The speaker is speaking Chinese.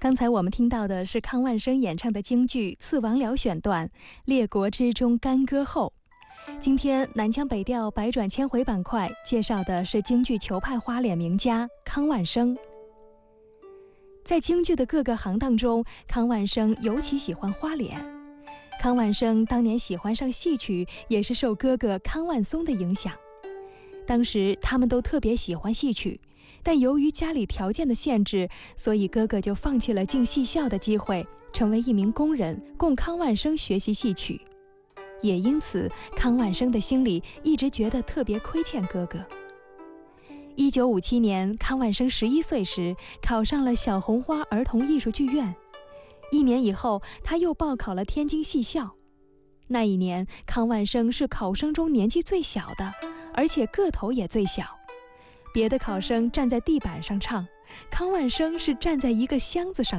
刚才我们听到的是康万生演唱的京剧《刺王僚》选段《列国之中干戈后》。今天南腔北调百转千回板块介绍的是京剧球派花脸名家康万生。在京剧的各个行当中，康万生尤其喜欢花脸。康万生当年喜欢上戏曲，也是受哥哥康万松的影响。当时他们都特别喜欢戏曲，但由于家里条件的限制，所以哥哥就放弃了进戏校的机会，成为一名工人，供康万生学习戏曲。也因此，康万生的心里一直觉得特别亏欠哥哥。1957年，康万生11岁时，考上了小红花儿童艺术剧院。1年以后，他又报考了天津戏校。那一年，康万生是考生中年纪最小的，而且个头也最小。别的考生站在地板上唱，康万生是站在一个箱子上